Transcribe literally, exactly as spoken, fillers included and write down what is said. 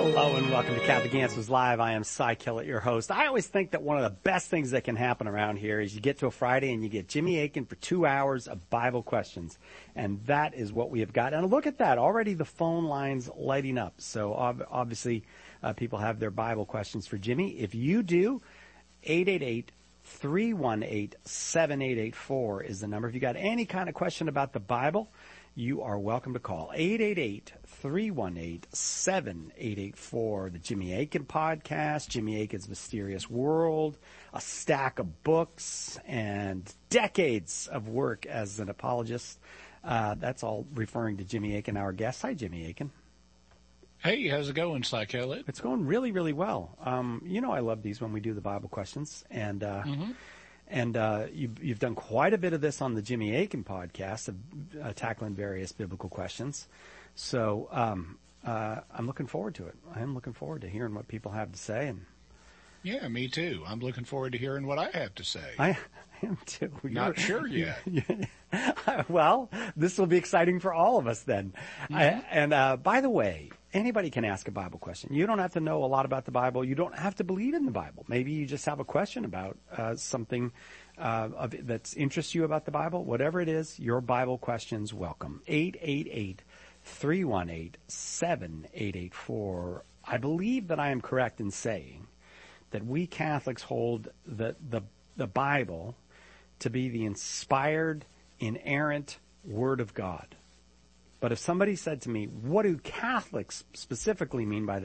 Hello and welcome to Catholic Answers Live. I am Cy Kellett, your host. I always think that one of the best things that can happen around here is you get to a Friday and you get Jimmy Akin for two hours of Bible questions. And that is what we have got. And look at that. Already the phone lines lighting up. So ob- obviously uh, people have their Bible questions for Jimmy. If you do, eight eight eight, three one eight, seven eight eight four is the number. If you got any kind of question about the Bible, you are welcome to call eight eight eight, three one eight, seven eight eight four. The Jimmy Akin Podcast, Jimmy Akin's Mysterious World, a stack of books, and decades of work as an apologist. Uh, that's all referring to Jimmy Akin, our guest. Hi, Jimmy Akin. Hey, how's it going, Cy Kellett? It's going really, really well. Um, you know I love these when we do the Bible questions, and uh, mm-hmm. And uh, you've, you've done quite a bit of this on the Jimmy Akin podcast, of uh, tackling various biblical questions. So um, uh, I'm looking forward to it. I'm looking forward to hearing what people have to say. And yeah, me too. I'm looking forward to hearing what I have to say. I, I am too. Not You're, sure yet. Well, this will be exciting for all of us then. Mm-hmm. I, and uh, by the way, anybody can ask a Bible question. You don't have to know a lot about the Bible. You don't have to believe in the Bible. Maybe you just have a question about uh, something uh, of, that interests you about the Bible. Whatever it is, your Bible questions welcome. eight eight eight, three one eight, seven eight eight four. I believe that I am correct in saying that we Catholics hold the, the, the Bible to be the inspired, inerrant Word of God. But if somebody said to me, what do Catholics specifically mean by that?